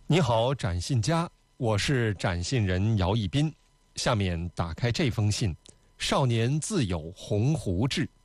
你好，展信家，我是展信人姚一斌。下面打开这封信，少年自有鸿鹄志。